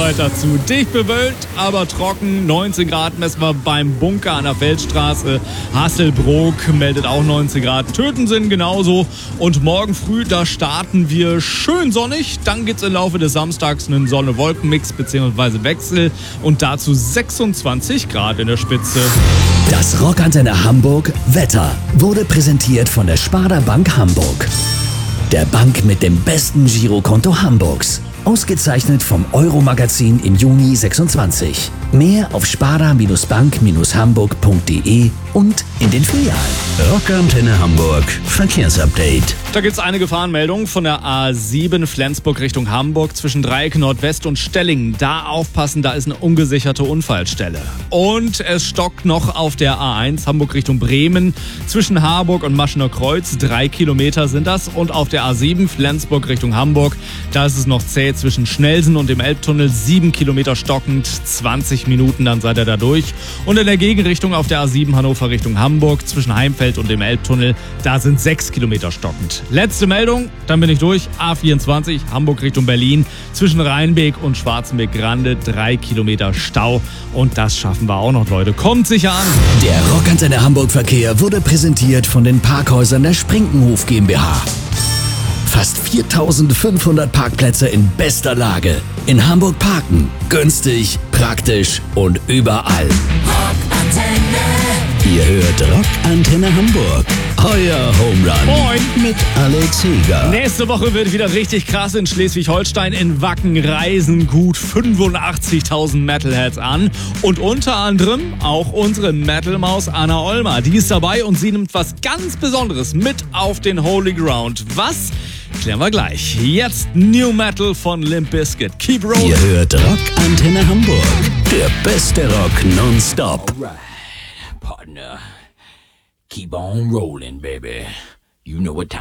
gehört dazu. Dicht bewölkt, aber trocken. 19 Grad messen wir beim Bunker an der Feldstraße. Hasselbrook meldet auch 19 Grad. Töten genauso. Und morgen früh, da starten wir schön sonnig. Dann geht's im Laufe des Samstags einen Sonne-Wolken-Mix bzw. Wechsel. Und dazu 26 Grad in der Spitze. Das Rockantenne Hamburg Wetter wurde präsentiert von der Sparda Bank Hamburg. Der Bank mit dem besten Girokonto Hamburgs. Ausgezeichnet vom Euro-Magazin im Juni 26. Mehr auf sparda-bank-hamburg.de und in den Filialen. Rockantenne Hamburg Verkehrsupdate. Da gibt es eine Gefahrenmeldung von der A7 Flensburg Richtung Hamburg zwischen Dreieck Nordwest und Stellingen. Da aufpassen, da ist eine ungesicherte Unfallstelle. Und es stockt noch auf der A1 Hamburg Richtung Bremen zwischen Harburg und Maschener Kreuz. 3 Kilometer sind das. Und auf der A7 Flensburg Richtung Hamburg, da ist es noch zäh zwischen Schnellsen und dem Elbtunnel. 7 Kilometer stockend, 20 Minuten, dann seid ihr da durch. Und in der Gegenrichtung auf der A7 Hannover Richtung Hamburg zwischen Heimfeld und dem Elbtunnel, da sind 6 Kilometer stockend. Letzte Meldung, dann bin ich durch. A24 Hamburg Richtung Berlin zwischen Rheinbeek und Schwarzenbeek-Grande 3 Kilometer Stau. Und das schaffen wir auch noch, Leute. Kommt sicher an. Der Rockantenne Hamburg Verkehr wurde präsentiert von den Parkhäusern der Sprinkenhof GmbH. Fast 4.500 Parkplätze in bester Lage. In Hamburg parken. Günstig, praktisch und überall. Ihr hört Rockantenne Hamburg. Euer Home Run. Moin. Mit Alex Heger. Nächste Woche wird wieder richtig krass in Schleswig-Holstein. In Wacken reisen gut 85.000 Metalheads an. Und unter anderem auch unsere Metal-Maus Anna Olmer. Die ist dabei und sie nimmt was ganz Besonderes mit auf den Holy Ground. Was? Klären wir gleich. Jetzt New Metal von Limp Bizkit. Keep rolling. Ihr hört Rockantenne Hamburg. Der beste Rock nonstop. Alright, partner. Keep on rolling, baby. You know what time